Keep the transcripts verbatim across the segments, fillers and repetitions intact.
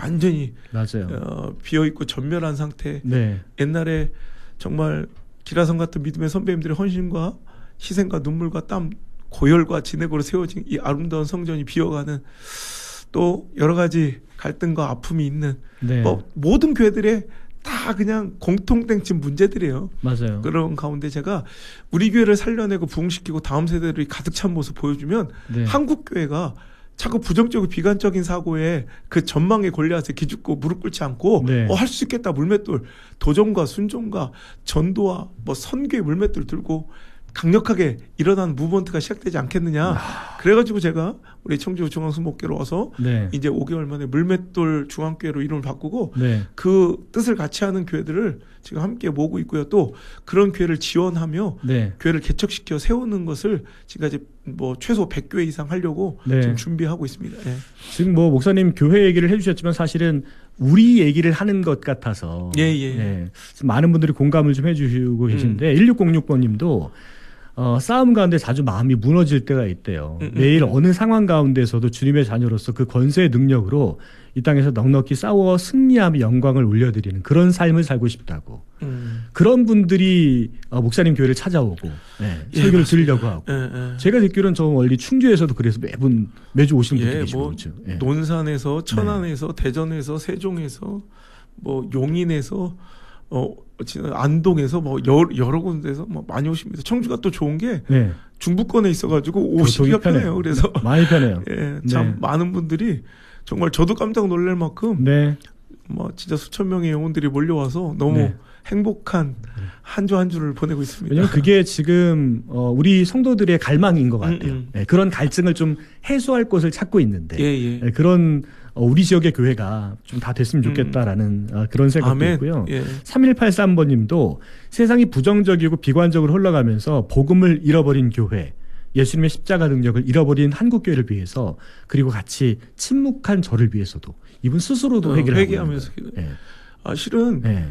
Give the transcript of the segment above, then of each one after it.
완전히 맞아요. 어, 비어있고 전멸한 상태. 네. 옛날에 정말 기라성 같은 믿음의 선배님들의 헌신과 희생과 눈물과 땀, 고열과 진액으로 세워진 이 아름다운 성전이 비어가는 또 여러 가지 갈등과 아픔이 있는 네. 뭐 모든 교회들의 다 그냥 공통된 문제들이에요. 맞아요. 그런 가운데 제가 우리 교회를 살려내고 부흥시키고 다음 세대들이 가득 찬 모습 보여주면 네. 한국 교회가 자꾸 부정적이고 비관적인 사고에 그 전망에 골리앗에 기죽고 무릎 꿇지 않고 네. 어, 할 수 있겠다 물맷돌 도전과 순종과 전도와 뭐 선교의 물맷돌 들고 강력하게 일어나는 무브먼트가 시작되지 않겠느냐. 아. 그래가지고 제가 우리 청주 중앙수 목교로 와서 네. 이제 오 개월 만에 물맷돌 중앙교회로 이름을 바꾸고 네. 그 뜻을 같이 하는 교회들을 지금 함께 모으고 있고요. 또 그런 교회를 지원하며 네. 교회를 개척시켜 세우는 것을 지금까지 뭐 최소 백 교회 이상 하려고 네. 지금 준비하고 있습니다. 네. 지금 뭐 목사님 교회 얘기를 해주셨지만 사실은 우리 얘기를 하는 것 같아서 예, 예. 네. 많은 분들이 공감을 좀 해주시고 계신데 음. 일육공육 번님도 어, 싸움 가운데 자주 마음이 무너질 때가 있대요. 음, 음. 매일 어느 상황 가운데서도 주님의 자녀로서 그 권세의 능력으로 이 땅에서 넉넉히 싸워 승리하며 영광을 올려드리는 그런 삶을 살고 싶다고. 음. 그런 분들이 어, 목사님 교회를 찾아오고 네, 예, 설교를 맞습니다. 들으려고 하고. 예, 예. 제가 듣기로는 저 원리 충주에서도 그래서 매분 매주 오시는 분들이 예, 계시고 뭐 그렇죠. 예. 논산에서 천안에서 네. 대전에서 세종에서 뭐 용인에서 어 안동에서 뭐 여러, 여러 군데서 뭐 많이 오십니다. 청주가 또 좋은 게 네. 중부권에 있어가지고 오시기가 편해요. 그래서 많이 편해요. 예, 참 네. 많은 분들이 정말 저도 깜짝 놀랄 만큼 네. 뭐 진짜 수천 명의 영혼들이 몰려와서 너무 네. 행복한 한 주 한 주를 보내고 있습니다. 왜냐하면 그게 지금 어, 우리 성도들의 갈망인 것 같아요. 음, 음. 네, 그런 갈증을 좀 해소할 곳을 찾고 있는데 예, 예. 네, 그런 어, 우리 지역의 교회가 좀 다 됐으면 좋겠다라는 음. 어, 그런 생각도 아멘. 있고요. 예. 삼일팔삼 번님도 세상이 부정적이고 비관적으로 흘러가면서 복음을 잃어버린 교회, 예수님의 십자가 능력을 잃어버린 한국교회를 위해서 그리고 같이 침묵한 저를 위해서도 이분 스스로도 어, 회개를 회개하면서 하고 있는 아, 실은 네.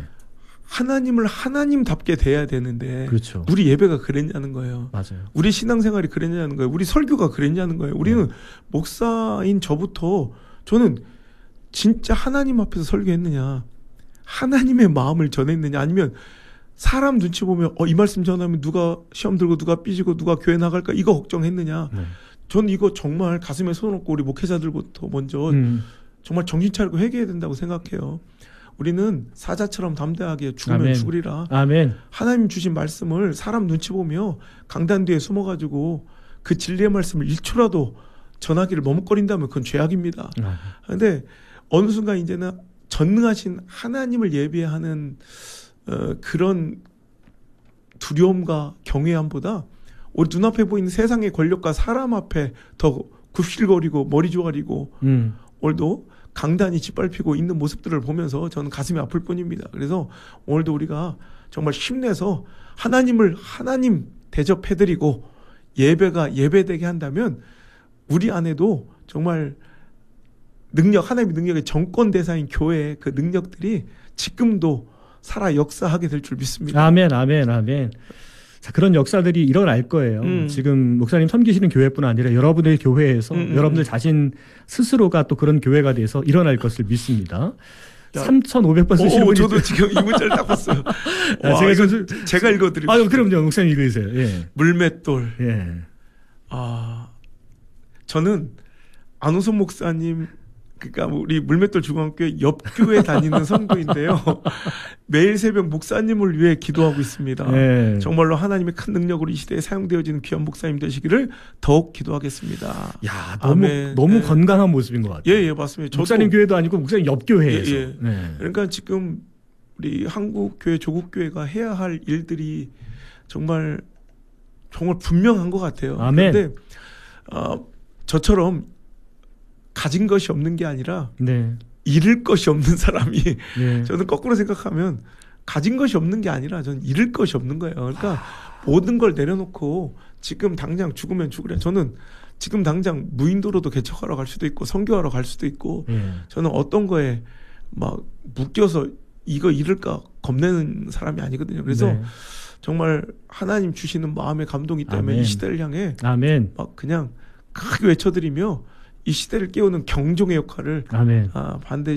하나님을 하나님답게 대해야 되는데 그렇죠. 우리 예배가 그랬냐는 거예요. 맞아요. 우리 신앙생활이 그랬냐는 거예요. 우리 설교가 그랬냐는 거예요. 우리는 네. 목사인 저부터 저는 진짜 하나님 앞에서 설교했느냐, 하나님의 마음을 전했느냐, 아니면 사람 눈치 보면 어, 이 말씀 전하면 누가 시험 들고 누가 삐지고 누가 교회 나갈까 이거 걱정했느냐. 네. 저는 이거 정말 가슴에 손 얹고 우리 목회자들부터 먼저 음. 정말 정신 차리고 회개해야 된다고 생각해요. 우리는 사자처럼 담대하게 죽으면 아멘. 죽으리라. 아멘. 하나님 주신 말씀을 사람 눈치 보며 강단 뒤에 숨어가지고 그 진리의 말씀을 일 초라도 전하기를 머뭇거린다면 그건 죄악입니다. 그런데 어느 순간 이제는 전능하신 하나님을 예비하는 어, 그런 두려움과 경외함보다 우리 눈앞에 보이는 세상의 권력과 사람 앞에 더 굽실거리고 머리 조아리고 음. 오늘도 강단이 짓밟히고 있는 모습들을 보면서 저는 가슴이 아플 뿐입니다. 그래서 오늘도 우리가 정말 힘내서 하나님을 하나님 대접해드리고 예배가 예배되게 한다면 우리 안에도 정말 능력, 하나님의 능력의 정권 대사인 교회의 그 능력들이 지금도 살아 역사하게 될 줄 믿습니다. 아멘, 아멘, 아멘. 자, 그런 역사들이 일어날 거예요. 음. 지금 목사님 섬기시는 교회뿐 아니라 여러분의 교회에서 음, 음. 여러분들 자신 스스로가 또 그런 교회가 돼서 일어날 것을 믿습니다. 야. 삼천오백 번 쓰시는 분이 저도 지금 이 문자를 딱 봤어요. 와, 제가, 좀, 제가 읽어드릴게요. 아, 그럼요. 목사님 읽으세요. 예. 물맷돌. 예. 아, 저는 안호선 목사님, 그러니까 우리 물맷돌 중앙교회 옆 교회 다니는 성도인데요. 매일 새벽 목사님을 위해 기도하고 있습니다. 네. 정말로 하나님의 큰 능력으로 이 시대에 사용되어지는 귀한 목사님 되시기를 더욱 기도하겠습니다. 야, 너무 아멘. 너무 네. 건강한 모습인 것 같아요. 예, 예, 맞습니다. 저도, 목사님 교회도 아니고 목사님 옆 교회에서. 예, 예. 네. 그러니까 지금 우리 한국 교회, 조국 교회가 해야 할 일들이 정말 정말 분명한 것 같아요. 아멘. 그런데 어, 저처럼 가진 것이 없는 게 아니라 네. 잃을 것이 없는 사람이 네. 저는 거꾸로 생각하면 가진 것이 없는 게 아니라 저는 잃을 것이 없는 거예요. 그러니까 하... 모든 걸 내려놓고 지금 당장 죽으면 죽으래. 저는 지금 당장 무인도로도 개척하러 갈 수도 있고 선교하러 갈 수도 있고 네. 저는 어떤 거에 막 묶여서 이거 잃을까 겁내는 사람이 아니거든요. 그래서 네. 정말 하나님 주시는 마음의 감동이 때문에 아멘. 이 시대를 향해 아멘. 막 그냥 크게 외쳐드리며 이 시대를 깨우는 경종의 역할을 아멘. 아, 반드시